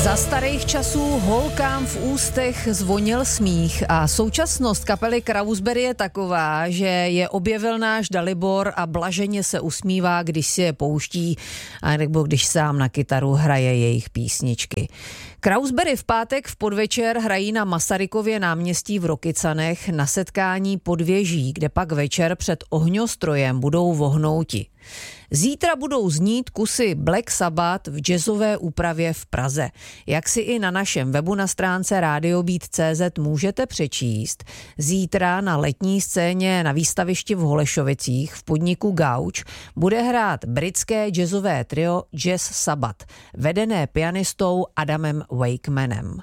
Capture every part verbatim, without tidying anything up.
Za starých časů holkám v ústech zvonil smích a současnost kapely Krausberry je taková, že je objevil náš Dalibor a blaženě se usmívá, když si je pouští, a nebo když sám na kytaru hraje jejich písničky. Krausberry v pátek v podvečer hrají na Masarykově náměstí v Rokycanech na setkání pod věží, kde pak večer před ohňostrojem budou vohnouti. Zítra budou znít kusy Black Sabbath v jazzové úpravě v Praze. Jak si i na našem webu na stránce radiobeat tečka cé zet můžete přečíst, zítra na letní scéně na výstavišti v Holešovicích v podniku Gauč bude hrát britské jazzové trio Jazz Sabbath, vedené pianistou Adamem Wakemanem.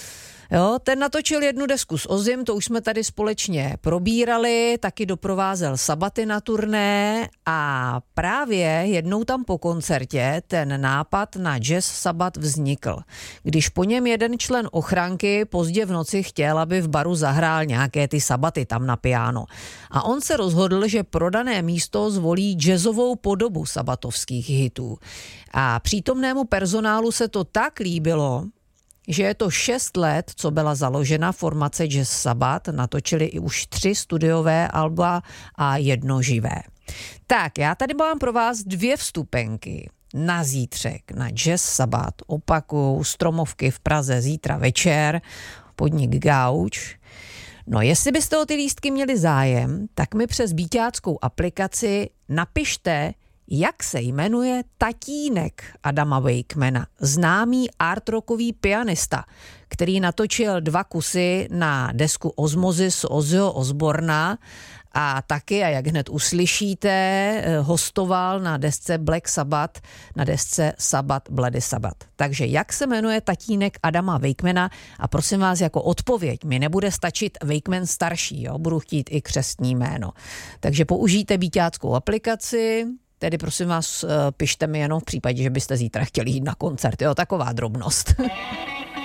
Jo, ten natočil jednu desku s Ozim, to už jsme tady společně probírali, taky doprovázel Sabbaty na turné a právě jednou tam po koncertě ten nápad na Jazz Sabbath vznikl. Když po něm jeden člen ochranky pozdě v noci chtěl, aby v baru zahrál nějaké ty Sabbaty tam na piano. A on se rozhodl, že pro dané místo zvolí jazzovou podobu sabbatovských hitů. A přítomnému personálu se to tak líbilo, že je to šest let, co byla založena formace Jazz Sabbath, natočili i už tři studiové alba a jedno živé. Tak, já tady mám pro vás dvě vstupenky na zítřek, na Jazz Sabbath. Opakuju, Stromovky v Praze zítra večer, podnik Gauč. No, jestli byste o ty lístky měli zájem, tak mi přes bíťáckou aplikaci napište, jak se jmenuje tatínek Adama Wakemana, známý artrockový pianista, který natočil dva kusy na desku Osmosis Ozzyho Osborna a taky, a jak hned uslyšíte, hostoval na desce Black Sabbath, na desce Sabbath Bloody Sabbath. Takže jak se jmenuje tatínek Adama Wakemana a prosím vás, jako odpověď mi nebude stačit Wakeman starší, jo? Budu chtít i křestní jméno. Takže použijte bíťáckou aplikaci. Tedy prosím vás, pište mi jenom v případě, že byste zítra chtěli jít na koncert. Jo, taková drobnost.